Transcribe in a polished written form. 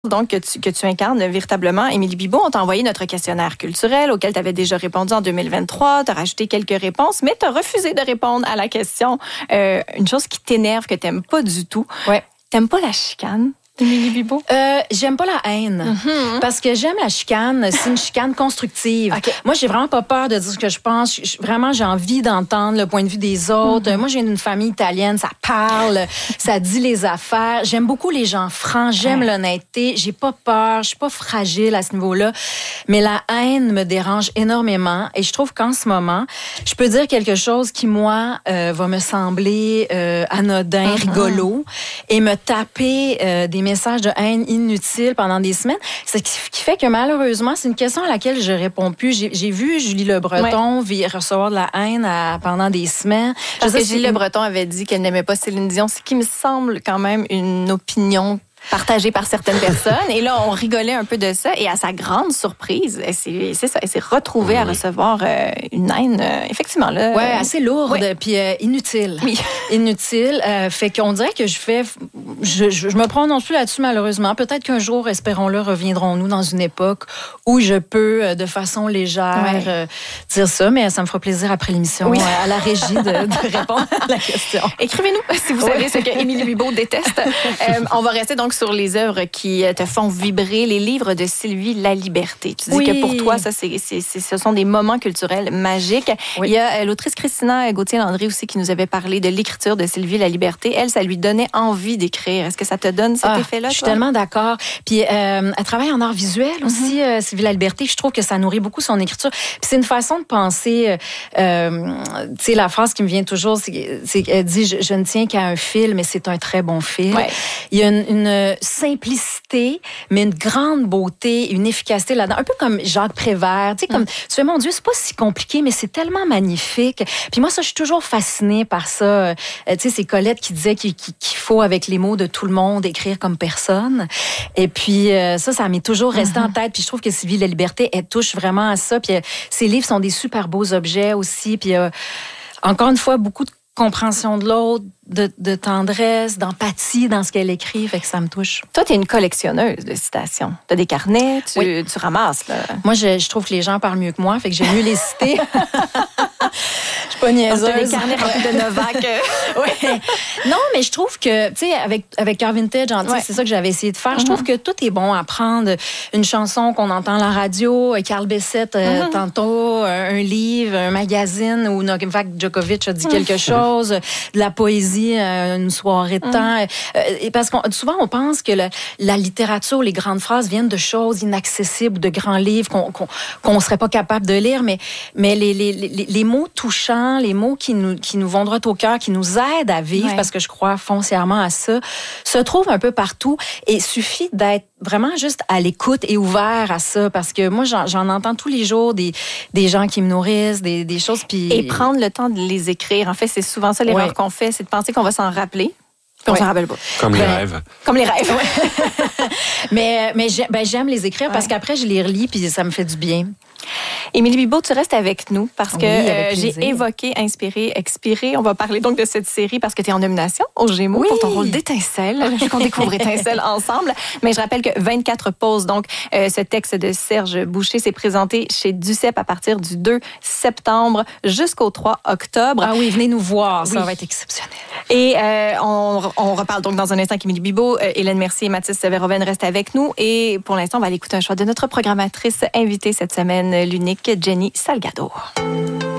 Donc, que tu incarnes véritablement. Émilie Bibeau, on t'a envoyé notre questionnaire culturel auquel tu avais déjà répondu en 2023. Tu as rajouté quelques réponses, mais tu as refusé de répondre à la question. Une chose qui t'énerve, que tu n'aimes pas du tout. Ouais. Tu n'aimes pas la chicane, Émilie Bibeau? J'aime pas la haine. Parce que j'aime la chicane. C'est une chicane constructive. Okay. Moi, j'ai vraiment pas peur de dire ce que je pense. Vraiment, j'ai envie d'entendre le point de vue des autres. Moi, j'ai une famille italienne. Ça parle. Ça dit les affaires. J'aime beaucoup les gens francs. J'aime l'honnêteté. J'ai pas peur. Je suis pas fragile à ce niveau-là. Mais la haine me dérange énormément. Et je trouve qu'en ce moment, je peux dire quelque chose qui, moi, va me sembler anodin, rigolo. Et me taper des messages de haine inutiles pendant des semaines. Ce qui fait que malheureusement, c'est une question à laquelle je réponds plus. J'ai vu Julie Le Breton recevoir de la haine pendant des semaines. Parce que Julie Le Breton avait dit qu'elle n'aimait pas Céline Dion, ce qui me semble quand même une opinion partagée par certaines personnes. Et là, on rigolait un peu de ça. Et à sa grande surprise, elle s'est retrouvée à recevoir une haine, effectivement. Là, assez lourde, puis inutile. Oui. Inutile. Fait qu'on dirait que je me prononce plus là-dessus, malheureusement. Peut-être qu'un jour, espérons-le, reviendrons-nous dans une époque où je peux, de façon légère, dire ça. Mais ça me fera plaisir après l'émission, à la régie, de répondre à la question. Écrivez-nous si vous savez ce que Émilie Bibeau déteste. On va rester donc sur les œuvres qui te font vibrer, les livres de Sylvie Laliberté. Tu dis que pour toi, ça, ce sont des moments culturels magiques. Oui. Il y a l'autrice Christina Gauthier-Landry aussi qui nous avait parlé de l'écriture de Sylvie Laliberté. Elle, ça lui donnait envie d'écrire. Est-ce que ça te donne cet effet-là? Je suis tellement d'accord. Puis elle travaille en art visuel aussi, Sylvie Laliberté. Je trouve que ça nourrit beaucoup son écriture. Puis c'est une façon de penser. Tu sais, la phrase qui me vient toujours, c'est qu'elle dit « Je ne tiens qu'à un fil, mais c'est un très bon fil. Ouais. » Il y a une simplicité, mais une grande beauté, une efficacité là-dedans. Un peu comme Jacques Prévert. Tu sais, comme, tu fais, mon Dieu, c'est pas si compliqué, mais c'est tellement magnifique. Puis moi, ça, je suis toujours fascinée par ça. Tu sais, c'est Colette qui disait qu'il faut, avec les mots de tout le monde, écrire comme personne. Et puis, ça m'est toujours resté en tête. Puis je trouve que Sylvie Laliberté, elle touche vraiment à ça. Puis ses livres sont des super beaux objets aussi. Puis encore une fois, beaucoup de compréhension de l'autre, de tendresse, d'empathie dans ce qu'elle écrit, fait que ça me touche. Toi, tu es une collectionneuse de citations. Tu as des carnets, tu ramasses. Là. Moi, je trouve que les gens parlent mieux que moi, fait que j'aime mieux les citer. Je suis pas niaiseuse. Tu as des carnets remplis de Novak. Oui. Non, mais je trouve que, tu sais, avec Car Vintage, c'est ça que j'avais essayé de faire. Je trouve que tout est bon à prendre. Une chanson qu'on entend à la radio, Carl Bessette, tantôt, un livre, un magazine où Novak Djokovic a dit quelque chose, de la poésie, une soirée de temps. Parce que souvent, on pense que la littérature, les grandes phrases viennent de choses inaccessibles, de grands livres qu'on serait pas capable de lire, mais les mots touchants, les mots qui nous vont droit au cœur, qui nous aident à vivre, parce que je crois foncièrement à ça, se trouvent un peu partout et suffit d'être vraiment juste à l'écoute et ouvert à ça, parce que moi, j'en entends tous les jours des gens qui me nourrissent, des choses. Puis... Et prendre le temps de les écrire. En fait, c'est souvent ça l'erreur qu'on fait, c'est de penser qu'on va s'en rappeler. On s'en rappelle pas. Comme les rêves. Comme les rêves. mais j'aime les écrire parce qu'après, je les relis puis ça me fait du bien. Émilie Bibeau, tu restes avec nous parce que j'ai évoqué Inspirer, Expirer. On va parler donc de cette série parce que tu es en nomination aux Gémeaux pour ton rôle d'Étincelle. Je veux qu'on découvre Étincelle ensemble. Mais je rappelle que 24 pauses. Donc, ce texte de Serge Boucher s'est présenté chez Duceppe à partir du 2 septembre jusqu'au 3 octobre. Ah oui, venez nous voir. Ça va être exceptionnel. Et on reparle donc dans un instant qu'Émilie Bibeau, Hélène Mercier et Mathis Véroven restent avec nous. Et pour l'instant, on va aller écouter un choix de notre programmatrice invitée cette semaine, l'unique Jenny Salgado.